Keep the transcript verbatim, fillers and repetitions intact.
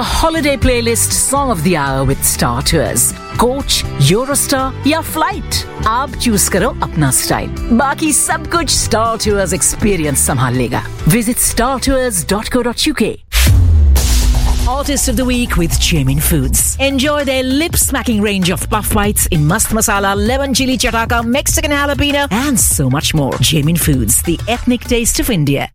Holiday playlist Song of the Hour with Star Tours. Coach, Eurostar या flight, आप choose करो अपना style. बाकी सब कुछ Star Tours experience संभाल लेगा. Visit star tours dot co dot uk. Artist of the Week with Jamin Foods. Enjoy their lip-smacking range of puff bites in mast masala, lemon chili chataka, Mexican jalapeno, and so much more. Jamin Foods, the ethnic taste of India.